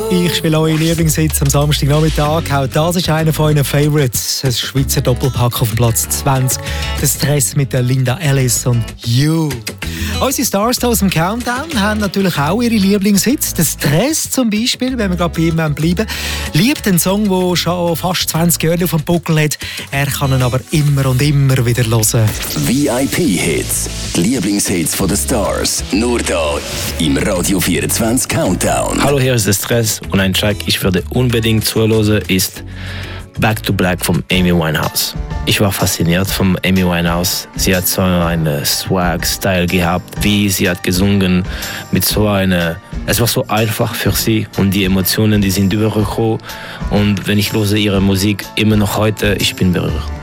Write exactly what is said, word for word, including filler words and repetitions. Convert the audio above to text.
Ich spiele eure Lieblingshits am Samstagnachmittag. Auch das ist einer von euren Favorites. Ein Schweizer Doppelpack auf dem Platz zwanzig. Der Stress mit der Linda Ellis und You. Unsere Stars aus dem Countdown haben natürlich auch ihre Lieblingshits. Der Stress zum Beispiel, wenn wir gerade bei ihm bleiben, liebt einen Song, der schon fast zwanzig Jahre auf dem Buckel hat. Er kann ihn aber immer und immer wieder hören. V I P-Hits. Die Lieblingshits von den Stars. Nur da im Radio vierundzwanzig Countdown. Hallo, hier ist der Stress und ein Track, ich würde unbedingt zuhören, ist Back to Black von Amy Winehouse. Ich war fasziniert von Amy Winehouse. Sie hat so einen Swag-Style gehabt, wie sie hat gesungen, mit so einer. Es war so einfach für sie und die Emotionen, die sind übergekommen. Und wenn ich höre ihre Musik immer noch heute, ich bin berührt.